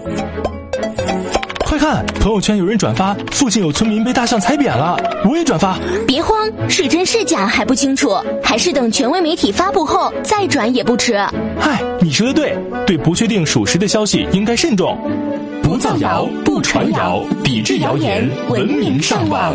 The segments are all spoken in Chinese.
快看，朋友圈有人转发附近有村民被大象踩扁了，我也转发。 别慌，是真是假还不清楚，还是等权威媒体发布后再转也不迟。 嗨，你说的对，对不确定属实的消息应该慎重。 不造谣，不传谣，抵制谣言，文明上网。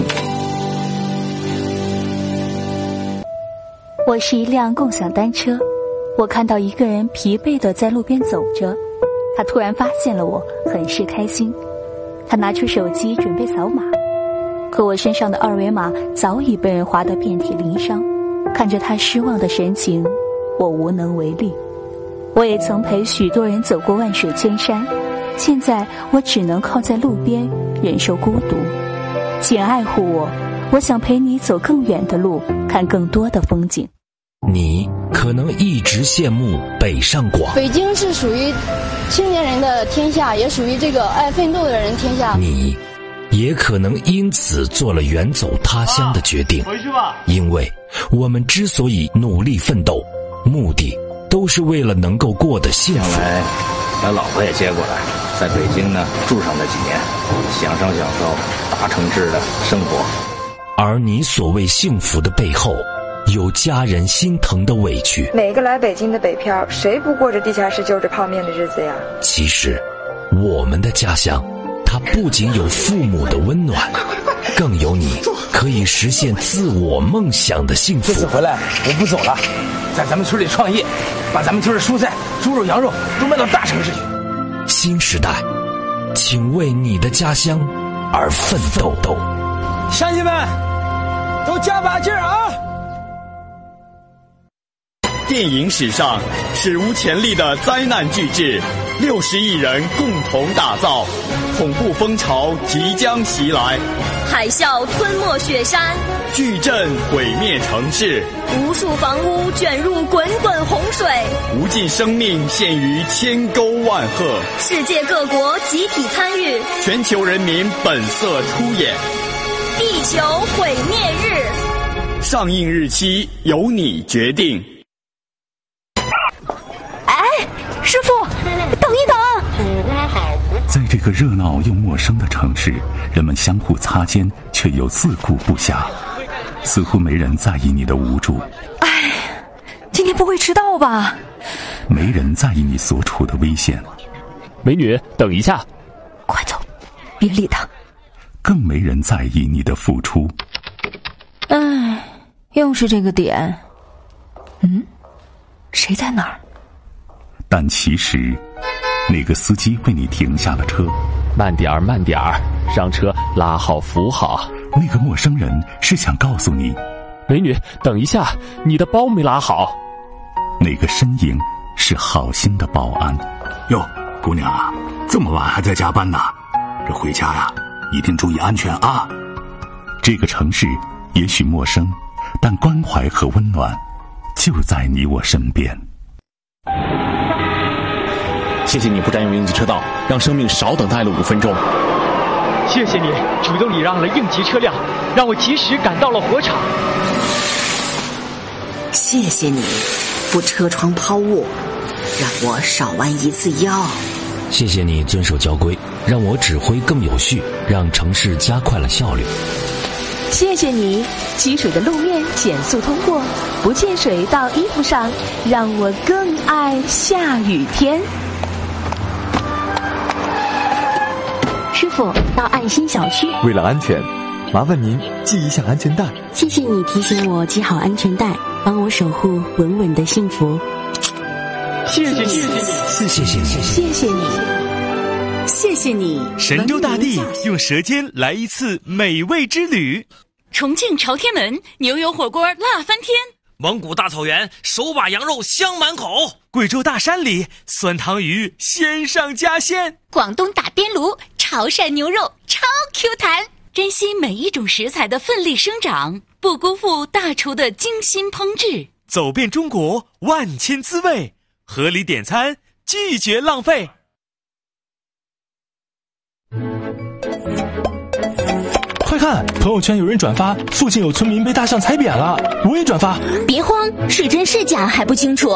我是一辆共享单车，我看到一个人疲惫地在路边走着，他突然发现了我，很是开心。他拿出手机准备扫码，可我身上的二维码早已被人划得遍体鳞伤。看着他失望的神情，我无能为力。我也曾陪许多人走过万水千山，现在我只能靠在路边忍受孤独。请爱护我，我想陪你走更远的路，看更多的风景。 你可能一直羡慕北上广， 北京是属于青年人的天下，也属于这个爱奋斗的人天下。 你也可能因此做了远走他乡的决定。 回去吧。 因为我们之所以努力奋斗，目的都是为了能够过得幸福。 将来把老婆也接过来，在北京呢住上那几年，享受大城市的生活。 而你所谓幸福的背后，有家人心疼的委屈。 每个来北京的北漂，谁不过着地下室就着泡面的日子呀？ 其实我们的家乡，它不仅有父母的温暖，更有你可以实现自我梦想的幸福。 这次回来我不走了，在咱们村里创业，把咱们村的蔬菜、猪肉、羊肉都卖到大城市去。 新时代，请为你的家乡而奋斗。 乡亲们都加把劲儿啊！ 电影史上史无前例的灾难巨制，60亿人共同打造，恐怖风潮即将袭来， 海啸吞没雪山， 巨震毁灭城市， 无数房屋卷入滚滚洪水， 无尽生命陷于千沟万壑， 世界各国集体参与， 全球人民本色出演， 地球毁灭日， 上映日期由你决定。 师傅，等一等！ 在这个热闹又陌生的城市，人们相互擦肩，却又自顾不暇，似乎没人在意你的无助。 哎，今天不会迟到吧？ 没人在意你所处的危险。 美女，等一下！ 快走，别理他。 更没人在意你的付出。 哎，又是这个点。谁在哪儿？ 但其实，那个司机为你停下了车。 慢点儿，慢点儿，让车拉好扶好。 那个陌生人是想告诉你， 美女，等一下，你的包没拉好。 那个身影是好心的保安。 哟，姑娘啊，这么晚还在加班呢？这回家呀，一定注意安全啊！ 这个城市也许陌生，但关怀和温暖就在你我身边。 谢谢你不占用应急车道，让生命少等待了5分钟。 谢谢你主动礼让了应急车辆，让我及时赶到了火场。 谢谢你不车窗抛物，让我少弯一次腰。 谢谢你遵守交规，让我指挥更有序，让城市加快了效率。 谢谢你积水的路面减速通过，不溅水到衣服上，让我更爱下雨天。 师傅，到爱心小区。 为了安全，麻烦您系一下安全带。 谢谢你提醒我系好安全带，帮我守护稳稳的幸福。 谢谢你， 谢谢你， 谢谢你， 谢谢你。 神州大地用舌尖来一次美味之旅。 重庆朝天门牛油火锅辣翻天， 蒙古大草原手把羊肉香满口， 贵州大山里酸汤鱼鲜上加鲜， 广东打边炉潮汕牛肉超 Q 弹。珍惜每一种食材的奋力生长，不辜负大厨的精心烹制。 走遍中国万千滋味，合理点餐，拒绝浪费。 快看，朋友圈有人转发附近有村民被大象踩扁了，我也转发。 别慌，是真是假还不清楚，